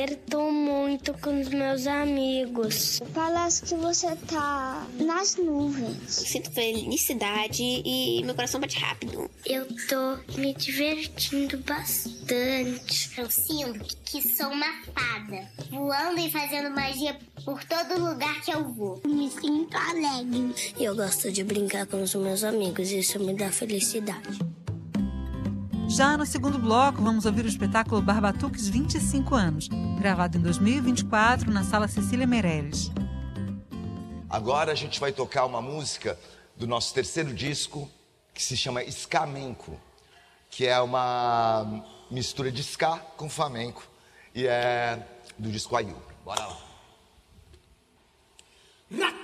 Tô muito com os meus amigos. Parece que você tá nas nuvens. Sinto felicidade e meu coração bate rápido. Eu tô me divertindo bastante. Eu sinto que sou uma fada, voando e fazendo magia por todo lugar que eu vou. Me sinto alegre. Eu gosto de brincar com os meus amigos, isso me dá felicidade. Já no segundo bloco, vamos ouvir o espetáculo Barbatuques 25 anos, gravado em 2024 na Sala Cecília Meirelles. Agora a gente vai tocar uma música do nosso terceiro disco, que se chama Skamenco, que é uma mistura de ska com flamenco, e é do disco Ayu. Bora lá.